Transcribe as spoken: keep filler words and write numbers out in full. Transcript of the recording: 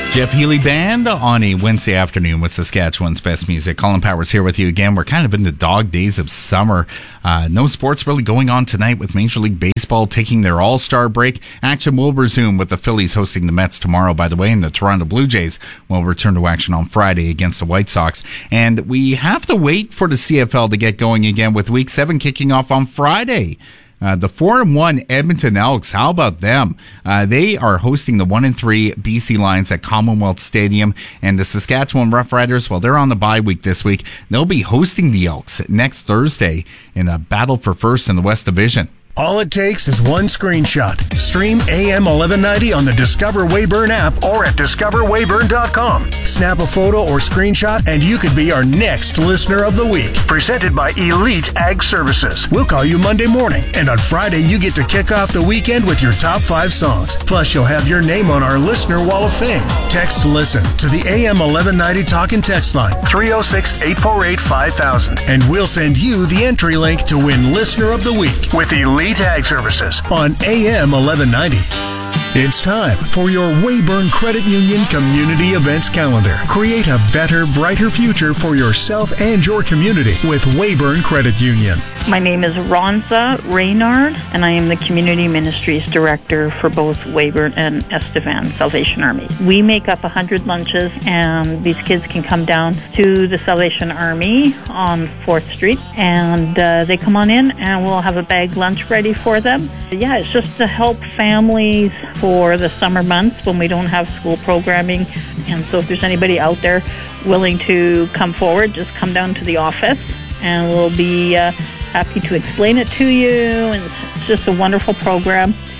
Jeff Healey Band on a Wednesday afternoon with Saskatchewan's best music. Colin Powers here with you again. We're kind of in the dog days of summer. Uh, no sports really going on tonight with Major League Baseball taking their all-star break. Action will resume with the Phillies hosting the Mets tomorrow, by the way, and the Toronto Blue Jays will return to action on Friday against the White Sox. And we have to wait for the C F L to get going again with Week seven kicking off on Friday. Uh, the four and one Edmonton Elks, how about them? Uh, they are hosting the one and three B C Lions at Commonwealth Stadium, and the Saskatchewan Roughriders, well, they're on the bye week this week. They'll be hosting the Elks next Thursday in a battle for first in the West Division. All it takes is one screenshot. Stream A M eleven ninety on the Discover Weyburn app or at discover weyburn dot com. Snap a photo or screenshot and you could be our next listener of the week. Presented by Elite Ag Services. We'll call you Monday morning, and on Friday you get to kick off the weekend with your top five songs. Plus you'll have your name on our Listener Wall of Fame. Text LISTEN to the A M eleven ninety talk and text line three oh six, eight four eight, five thousand, and we'll send you the entry link to win Listener of the Week with Elite Ag Services on A M eleven ninety. It's time for your Weyburn Credit Union Community Events Calendar. Create a better, brighter future for yourself and your community with Weyburn Credit Union. My name is Ronza Reynard, and I am the Community Ministries Director for both Weyburn and Estevan Salvation Army. We make up one hundred lunches, and these kids can come down to the Salvation Army on fourth Street, and uh, they come on in, and we'll have a bag lunch ready for them. Yeah, it's just to help families for the summer months when we don't have school programming. And so if there's anybody out there willing to come forward, just come down to the office and we'll be uh, happy to explain it to you. And it's just a wonderful program.